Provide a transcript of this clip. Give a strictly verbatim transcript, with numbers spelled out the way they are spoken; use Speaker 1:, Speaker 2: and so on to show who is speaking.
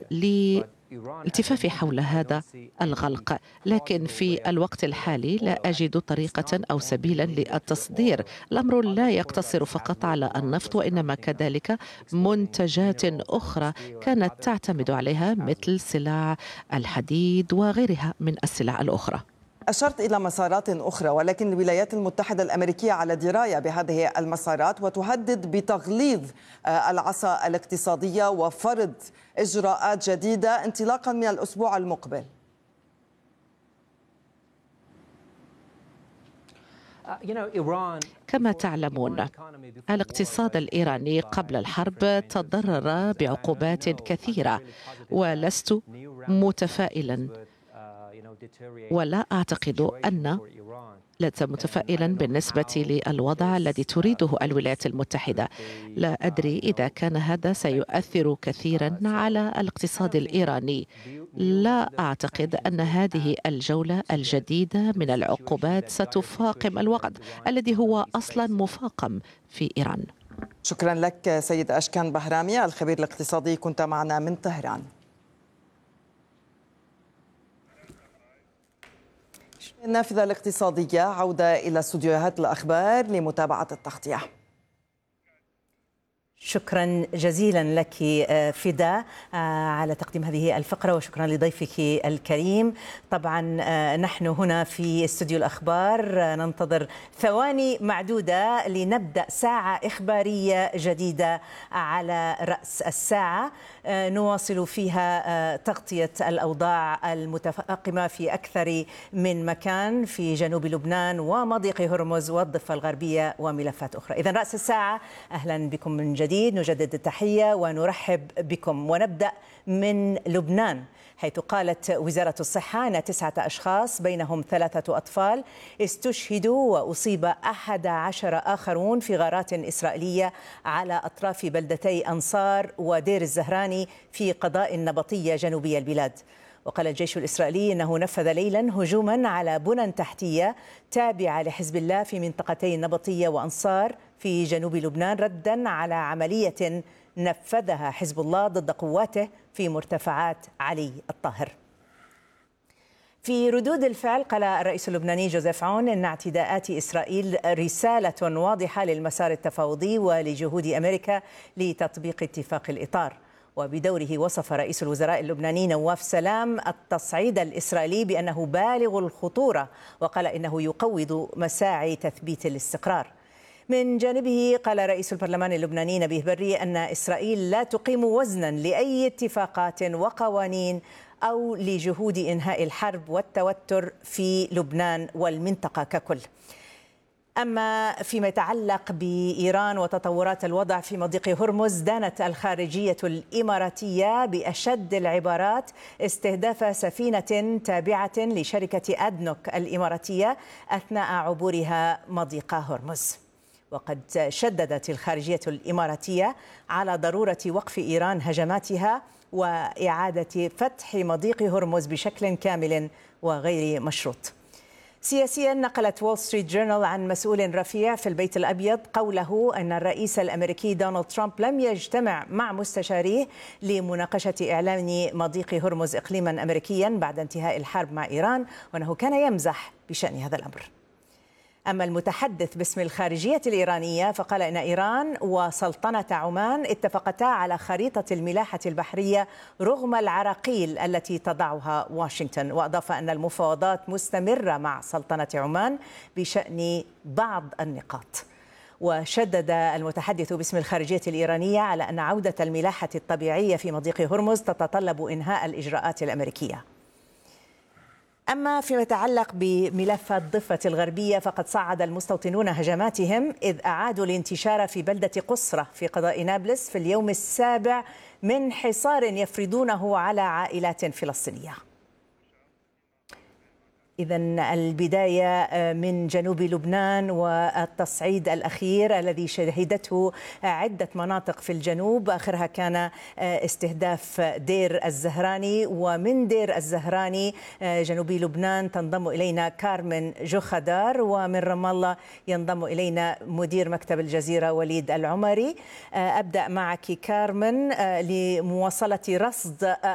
Speaker 1: الالتفاف حول هذا الغلق، لكن في الوقت الحالي لا أجد طريقة أو سبيلا للتصدير. الأمر لا يقتصر فقط على النفط، وإنما كذلك منتجات أخرى كانت تعتمد عليها مثل سلع الحديد وغيرها من السلع الأخرى.
Speaker 2: أشرت إلى مسارات أخرى، ولكن الولايات المتحدة الأمريكية على دراية بهذه المسارات وتهدد بتغليظ العصا الاقتصادية وفرض إجراءات جديدة انطلاقا من الأسبوع المقبل.
Speaker 1: كما تعلمون، الاقتصاد الإيراني قبل الحرب تضرر بعقوبات كثيرة، ولست متفائلا ولا أعتقد أن لست متفائلا بالنسبة للوضع الذي تريده الولايات المتحدة. لا أدري إذا كان هذا سيؤثر كثيرا على الاقتصاد الإيراني. لا أعتقد أن هذه الجولة الجديدة من العقوبات ستفاقم الوضع الذي هو أصلا مفاقم في إيران.
Speaker 2: شكرا لك سيد أشكان بهرامي الخبير الاقتصادي، كنت معنا من طهران. النافذة الاقتصادية، عودة إلى استوديوهات الأخبار لمتابعة التغطية.
Speaker 3: شكرا جزيلا لك فدا على تقديم هذه الفقرة، وشكرا لضيفك الكريم. طبعا نحن هنا في استوديو الأخبار ننتظر ثواني معدودة لنبدأ ساعة إخبارية جديدة على رأس الساعة نواصل فيها تغطية الأوضاع المتفاقمة في أكثر من مكان في جنوب لبنان ومضيق هرمز والضفة الغربية وملفات أخرى. إذن رأس الساعة، أهلا بكم من جديد، نجدد التحية ونرحب بكم. ونبدأ من لبنان، حيث قالت وزارة الصحة أن تسعة أشخاص بينهم ثلاثة أطفال استشهدوا وأصيب أحد عشر آخرون في غارات إسرائيلية على أطراف بلدتي أنصار ودير الزهراني في قضاء النبطية جنوبي البلاد. وقال الجيش الإسرائيلي أنه نفذ ليلا هجوما على بنى تحتية تابعة لحزب الله في منطقتي النبطية وأنصار في جنوب لبنان، ردا على عملية نفذها حزب الله ضد قواته في مرتفعات علي الطاهر. في ردود الفعل قال الرئيس اللبناني جوزيف عون إن اعتداءات إسرائيل رسالة واضحة للمسار التفاوضي ولجهود أمريكا لتطبيق اتفاق الإطار. وبدوره وصف رئيس الوزراء اللبناني نواف سلام التصعيد الإسرائيلي بأنه بالغ الخطورة، وقال إنه يقوض مساعي تثبيت الاستقرار. من جانبه قال رئيس البرلمان اللبناني نبيه بري أن إسرائيل لا تقيم وزنا لأي اتفاقات وقوانين أو لجهود إنهاء الحرب والتوتر في لبنان والمنطقة ككل. أما فيما يتعلق بإيران وتطورات الوضع في مضيق هرمز، دانت الخارجية الإماراتية بأشد العبارات استهداف سفينة تابعة لشركة أدنوك الإماراتية أثناء عبورها مضيق هرمز. وقد شددت الخارجية الإماراتية على ضرورة وقف إيران هجماتها وإعادة فتح مضيق هرمز بشكل كامل وغير مشروط. سياسيا، نقلت وول ستريت جورنال عن مسؤول رفيع في البيت الأبيض قوله أن الرئيس الأمريكي دونالد ترامب لم يجتمع مع مستشاريه لمناقشة إعلان مضيق هرمز إقليما أمريكيا بعد انتهاء الحرب مع إيران، وأنه كان يمزح بشأن هذا الأمر. أما المتحدث باسم الخارجية الإيرانية فقال إن إيران وسلطنة عمان اتفقتا على خريطة الملاحة البحرية رغم العراقيل التي تضعها واشنطن. وأضاف أن المفاوضات مستمرة مع سلطنة عمان بشأن بعض النقاط. وشدد المتحدث باسم الخارجية الإيرانية على أن عودة الملاحة الطبيعية في مضيق هرمز تتطلب إنهاء الإجراءات الأمريكية. أما فيما يتعلق بملف الضفة الغربية فقد صعد المستوطنون هجماتهم إذ أعادوا الانتشار في بلدة قصرة في قضاء نابلس في اليوم السابع من حصار يفرضونه على عائلات فلسطينية. إذن البداية من جنوب لبنان والتصعيد الأخير الذي شهدته عدة مناطق في الجنوب، آخرها كان استهداف دير الزهراني. ومن دير الزهراني جنوبي لبنان تنضم إلينا كارمن جوخدار، ومن رام الله ينضم إلينا مدير مكتب الجزيرة وليد العمري. أبدأ معك كارمن لمواصلة رصد